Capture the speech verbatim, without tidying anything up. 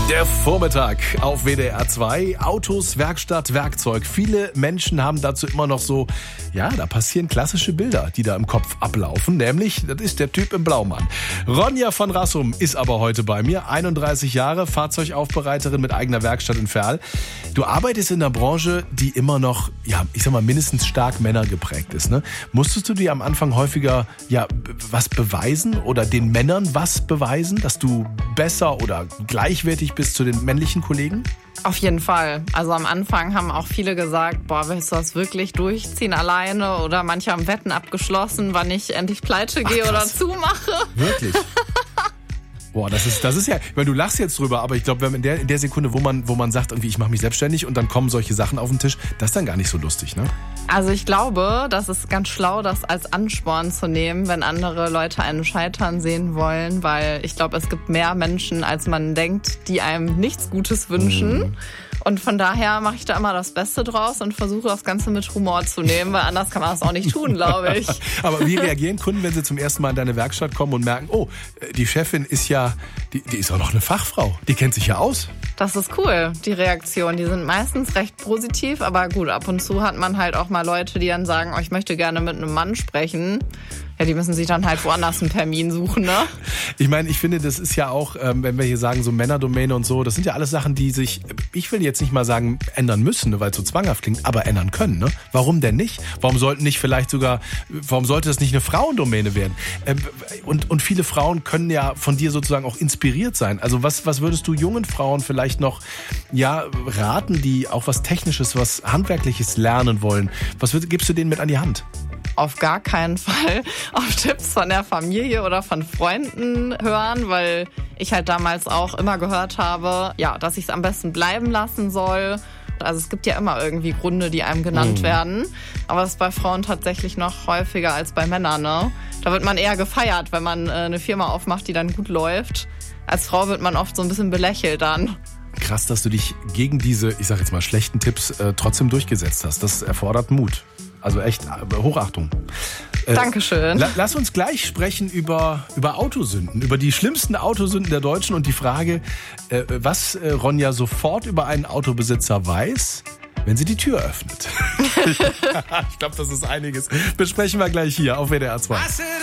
Der Vormittag auf W D R zwei. Autos, Werkstatt, Werkzeug. Viele Menschen haben dazu immer noch so, ja, da passieren klassische Bilder, die da im Kopf ablaufen. Nämlich, das ist der Typ im Blaumann. Ronja von Rassum ist aber heute bei mir. einunddreißig Jahre, Fahrzeugaufbereiterin mit eigener Werkstatt in Verl. Du arbeitest in einer Branche, die immer noch, ja, ich sag mal, mindestens stark Männer geprägt ist, ne? Musstest du dir am Anfang häufiger, ja, was beweisen oder den Männern was beweisen, dass du besser oder gleichwertig bist zu den männlichen Kollegen? Auf jeden Fall. Also am Anfang haben auch viele gesagt, boah, willst du das wirklich durchziehen alleine? Oder manche haben Wetten abgeschlossen, wann ich endlich pleite gehe oder zumache. Wirklich? Boah, das ist, das ist ja, weil du lachst jetzt drüber, aber ich glaube, wenn man in der, in der Sekunde, wo man, wo man sagt, irgendwie, ich mache mich selbstständig und dann kommen solche Sachen auf den Tisch, das ist dann gar nicht so lustig, ne? Also ich glaube, das ist ganz schlau, das als Ansporn zu nehmen, wenn andere Leute einen scheitern sehen wollen, weil ich glaube, es gibt mehr Menschen, als man denkt, die einem nichts Gutes wünschen. Mhm. Und von daher mache ich da immer das Beste draus und versuche das Ganze mit Humor zu nehmen, weil anders kann man das auch nicht tun, glaube ich. Aber wie reagieren Kunden, wenn sie zum ersten Mal in deine Werkstatt kommen und merken, oh, die Chefin ist ja, die, die ist auch noch eine Fachfrau, die kennt sich ja aus? Das ist cool, die Reaktionen. Die sind meistens recht positiv, aber gut, ab und zu hat man halt auch mal Leute, die dann sagen, oh, ich möchte gerne mit einem Mann sprechen. Ja, die müssen sich dann halt woanders einen Termin suchen, ne? Ich meine, ich finde, das ist ja auch, ähm, wenn wir hier sagen, so Männerdomäne und so, das sind ja alles Sachen, die sich, ich will jetzt nicht mal sagen, ändern müssen, ne, weil es so zwanghaft klingt, aber ändern können, ne? Warum denn nicht? Warum sollten nicht vielleicht sogar, warum sollte das nicht eine Frauendomäne werden? Ähm, und, und viele Frauen können ja von dir sozusagen auch inspiriert sein. Also was, was würdest du jungen Frauen vielleicht noch, ja, raten, die auch was Technisches, was Handwerkliches lernen wollen? Was würd, gibst du denen mit an die Hand? Auf gar keinen Fall auf Tipps von der Familie oder von Freunden hören, weil ich halt damals auch immer gehört habe, ja, dass ich es am besten bleiben lassen soll. Also es gibt ja immer irgendwie Gründe, die einem genannt mhm. werden. Aber das ist bei Frauen tatsächlich noch häufiger als bei Männern, ne? Da wird man eher gefeiert, wenn man eine Firma aufmacht, die dann gut läuft. Als Frau wird man oft so ein bisschen belächelt dann. Krass, dass du dich gegen diese, ich sag jetzt mal, schlechten Tipps äh, trotzdem durchgesetzt hast. Das erfordert Mut. Also echt Hochachtung. Äh, Dankeschön. La- lass uns gleich sprechen über, über Autosünden, über die schlimmsten Autosünden der Deutschen und die Frage, äh, was äh, Ronja sofort über einen Autobesitzer weiß, wenn sie die Tür öffnet. Ich glaube, das ist einiges. Besprechen wir gleich hier auf W D R zwei.